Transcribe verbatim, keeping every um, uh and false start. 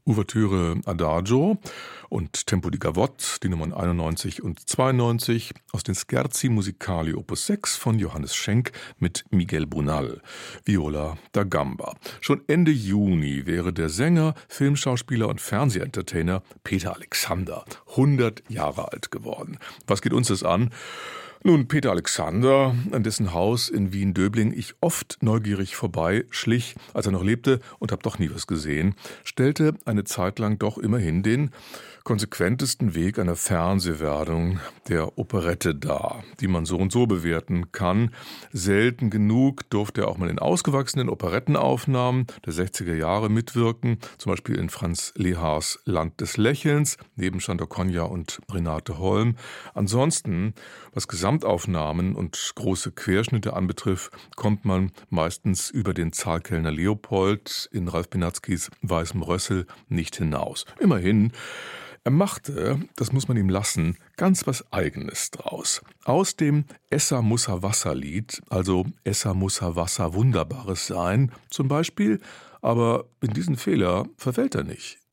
Ouvertüre Adagio und Tempo di Gavotte, die Nummern einundneunzig und zweiundneunzig, aus den Scherzi musicali Opus sechs von Johannes Schenk mit Miguel Brunal, Viola da Gamba. Schon Ende Juni wäre der Sänger, Filmschauspieler und Fernsehentertainer Peter Alexander hundert Jahre alt geworden. Was geht uns das an? Nun, Peter Alexander, an dessen Haus in Wien-Döbling ich oft neugierig vorbei schlich, als er noch lebte und habe doch nie was gesehen, stellte eine Zeit lang doch immerhin den konsequentesten Weg einer Fernsehwerdung der Operette dar, die man so und so bewerten kann. Selten genug durfte er auch mal in ausgewachsenen Operettenaufnahmen der sechziger Jahre mitwirken, zum Beispiel in Franz Lehars Land des Lächelns, neben Chantal und Renate Holm. Ansonsten, was Gesamtaufnahmen und große Querschnitte anbetrifft, kommt man meistens über den Zahlkellner Leopold in Ralf Benatzkis Weißem Rössel nicht hinaus. Immerhin, er machte, das muss man ihm lassen, ganz was Eigenes draus. Aus dem Essa Mussa Wasser-Lied, also Essa Mussa Wasser Wunderbares sein, zum Beispiel, aber in diesen Fehler verfällt er nicht.